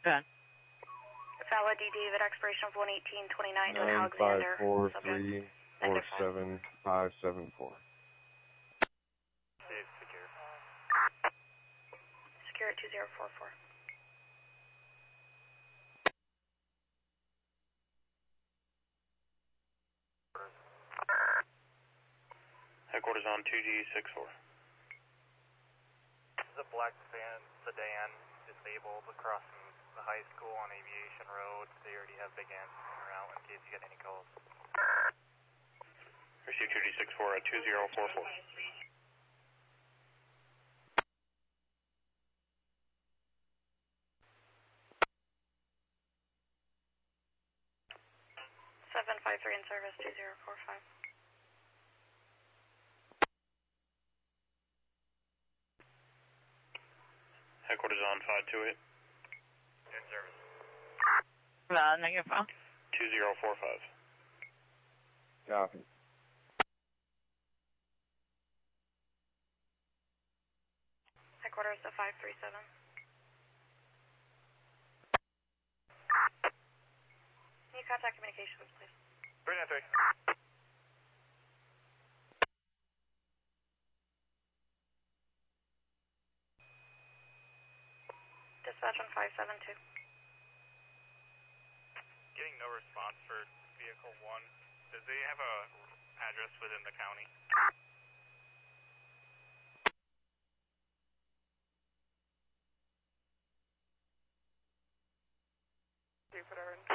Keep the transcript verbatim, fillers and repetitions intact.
Good. Valid D David, expiration of one eighteen twenty-nine to nine Alexander. five four three four seven five seven four. Save secure. Secure at two zero four four. Headquarters on two G six four. This is a black van sedan disabled across from the high school on Aviation Road. They already have big ants around in case you get any calls. Receive two G six four at two zero four four. seven five three in service, two zero four five. Headquarters on five two eight. In service. Uh, negative five. two zero four five. Copy. Headquarters to five three seven. Can you contact communications, please? three nine three. Dispatch on five seven two. Getting no response for vehicle one. Does they have a address within the county? Jupiter.